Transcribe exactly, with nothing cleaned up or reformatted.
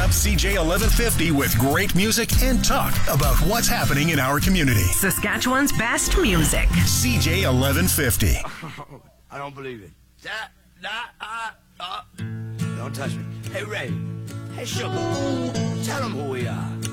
up C J eleven fifty with great music and talk about what's happening in our community. Saskatchewan's best music. C J eleven fifty. I don't believe it. Da, da, uh, uh. Don't touch me. Hey, Ray. Hey, Sugar. Tell them who we are.